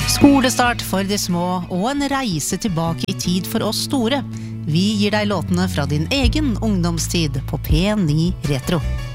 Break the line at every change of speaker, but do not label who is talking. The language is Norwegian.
Skolestart for de små og en reise tilbake i tid for oss store. Vi gir deg låtene fra din egen ungdomstid på P9 Retro.